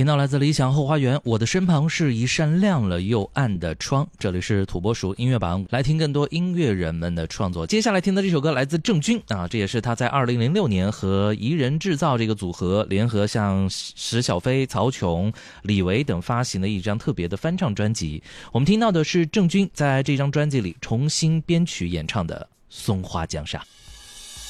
听到来自理想后花园，我的身旁是一扇亮了又暗的窗。这里是土拨鼠音乐榜，来听更多音乐人们的创作。接下来听的这首歌来自郑钧啊，这也是他在2006年和宜人制造这个组合联合向石小飞、曹琼、李维等发行的一张特别的翻唱专辑。我们听到的是郑钧在这张专辑里重新编曲演唱的《松花江上》。